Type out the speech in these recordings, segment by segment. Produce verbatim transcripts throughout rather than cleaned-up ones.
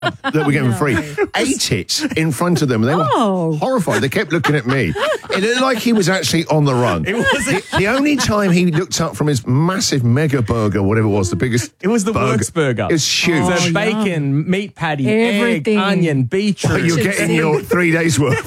that were given free, ate it in front of them. They were Oh. horrified. They kept looking at me. It looked like he was actually on the run. It was the, the only time he looked up from his massive mega burger, whatever it was, the biggest It was the burger. Works burger. It was huge. So Oh, bacon, meat patty, Everything. egg, onion, beetroot. But you're getting your three days worth.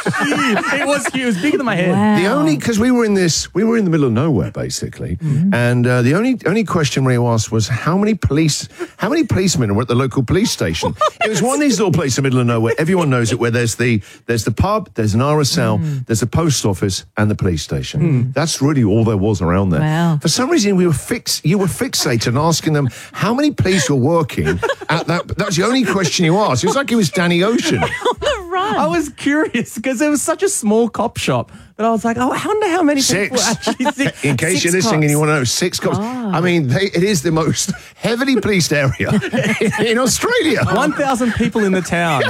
It was huge. It was bigger than my head. Wow. The only because we were in this, we were in the middle of nowhere basically, Mm-hmm. and uh, the only only question Rio asked was how many police, how many policemen were at the local police station? It was one of these little places in the middle of nowhere. Everyone knows it. Where there's the there's the pub, there's an R S L, Mm. there's a post office, and the police station. That's really all there was around there. Wow. For some reason, we were fix you were fixated on asking them how many police were working at that. That was the only question you asked. It was like it was Danny Ocean. I was curious because it was such a small cop shop that I was like, oh, I wonder how many people Six. actually think. In case Six you're listening cops. and you want to know, six cops. I mean, they, it is the most heavily policed area in, in Australia. one thousand people in the town.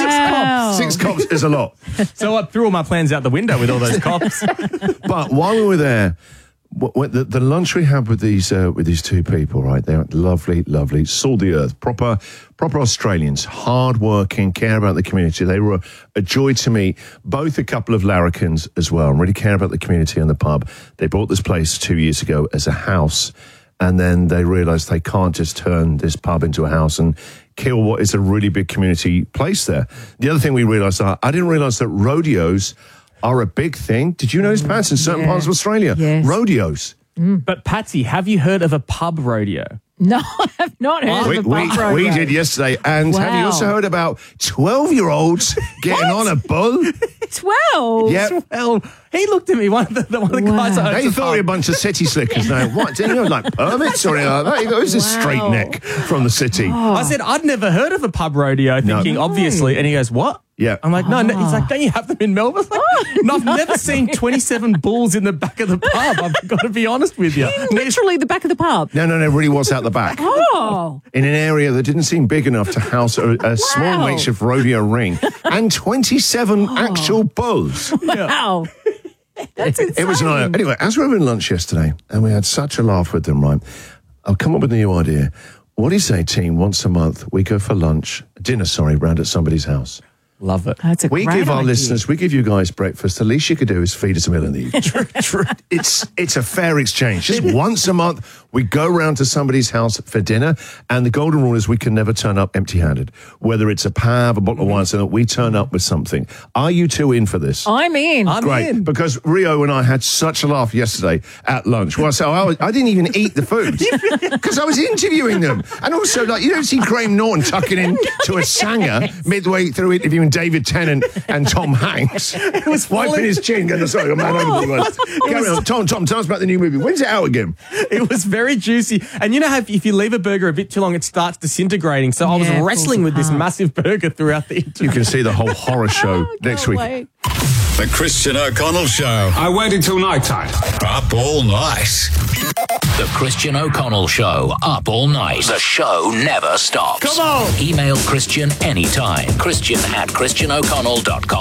Wow. Six cops is a lot. So I threw all my plans out the window with all those cops. But while we were there, what, what, the, the lunch we had with these uh, with these two people, right? They're lovely, lovely, salt the earth, proper, proper Australians, hard working, care about the community. They were a joy to meet. Both a couple of larrikins as well, and really care about the community and the pub. They bought this place two years ago as a house, and then they realised they can't just turn this pub into a house and kill what is a really big community place there. The other thing we realised, uh, I didn't realise that rodeos are a big thing. Did you notice, Pat, in certain Yeah. parts of Australia? Yes. Rodeos. But Patsy, have you heard of a pub rodeo? No, I have not heard We, of the we, pub rodeo. we did yesterday. And have you Wow. also heard about twelve-year-olds getting on a bull? twelve? Yep. Well, he looked at me, one of the, the, one of the Wow. guys that owns They the thought pub. we were a bunch of city slickers now. What? Didn't you have like permits or anything like that? You go, who's this Wow. straight neck from the city? I said, I'd never heard of a pub rodeo, thinking, obviously. And he goes, what? Yeah. I'm like, no, no. He's like, don't you have them in Melbourne? I was like, no, I've never seen twenty-seven bulls in the back of the pub. I've got to be honest with you. Literally the back of the pub. No, no, no, it really was out the back. Oh, In an area that didn't seem big enough to house a, a small Wow. makeshift rodeo ring. And twenty-seven actual bulls. wow. That's It, it was an eye. Anyway, as we were having lunch yesterday, and we had such a laugh with them, right? I've come up with a new idea. What do you say, team, once a month, we go for lunch, dinner, sorry, round at somebody's house? Love it. That's a We great give our idea. listeners, we give you guys breakfast. The least you could do is feed us a meal in the evening. true, true. It's, it's a fair exchange. Just once a month, we go round to somebody's house for dinner, and the golden rule is we can never turn up empty-handed. Whether it's a pav, a bottle of wine, so that we turn up with something. Are you two in for this? I'm in. I'm Great, in. because Rio and I had such a laugh yesterday at lunch. Well, so I, was, I didn't even eat the food because I was interviewing them, and also like you don't see Graham Norton tucking in to a sanger midway through interviewing David Tennant and Tom Hanks. It was wiping fully- his chin, going, "Sorry, I'm mad over the words." Carry on, Tom. Tom, tell us about the new movie. When's it out again? It was very juicy. And you know how if, if you leave a burger a bit too long, it starts disintegrating. So I was Yeah, it wrestling falls with this apart. massive burger throughout the You interview. can see the whole horror show next week. Wait. The Christian O'Connell Show. I waited till night time. Up all night. The Christian O'Connell Show, up all night. The show never stops. Come on. Email Christian anytime. Christian at christian o'connell dot com.